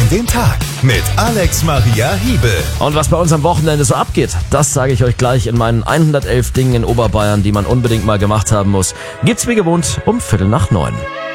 den Tag mit Alex Maria Hiebel. Und was bei uns am Wochenende so abgeht, das sage ich euch gleich in meinen 111 Dingen in Oberbayern, die man unbedingt mal gemacht haben muss. Gibt's wie gewohnt um 8:45.